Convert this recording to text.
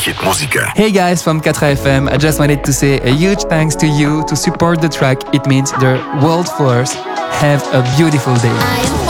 Hit Musica. Hey guys from 4FM, I just wanted to say a huge thanks to you to support the track. It means the world for us. Have a beautiful day.